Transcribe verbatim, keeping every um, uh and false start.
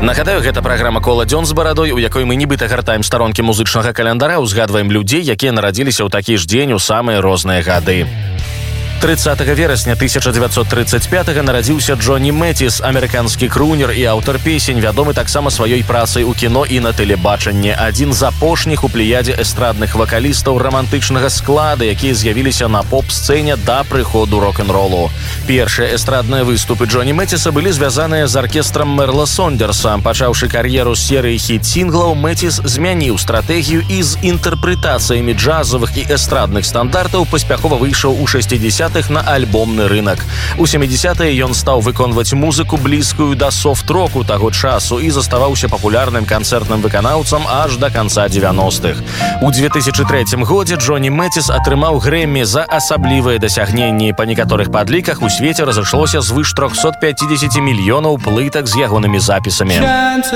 Нагадаю, гэта праграма «Кола дзён з барадой», у якой мы нібыта гартаем старонкі музычнага календара, узгадваем людзей, якія нарадзіліся ў такі ж дзень у самыя розныя гады. трыццатага верасня тысяча дзевяцьсот трыццаць пятага нарадзіўся Джоні Мэтіс, амерыканскі крунер і аўтар песень, вядомы таксама сваёй працай у кіно і на тэлебачанні. Адзін з апошніх у плеядзе эстрадных вакалістаў рамантычнага склада, якія з'явіліся на поп-сцэне да прыходу рок-н-ролу. Першыя эстрадныя выступы Джоні Мэтіса былі звязаныя з аркестрам Мерла Сондерса. Пачаўшы кар'еру з серыі хіт-сінглаў, Мэтіс змяніў стратэгію і з інтэрпрэтацыямі джазавых і эстрадных стандартаў паспяхова выйшаў у шэсцідзесятых на альбомны рынок. У сямідзесятыя ён стаў выконваць музыку блізкую да софт-року таго часу і заставаўся папулярным канцэртным выканаўцам аж да канца дзевяностых. У две тысячы трэцім годзе Джоні Мэтіс атрымаў Грэмі за асаблівыя дасягненні. Па некаторых падліках у свеце разышлося звыш трохсот пяцідзесяці мільёнаў плытак з ягонымі запісамі.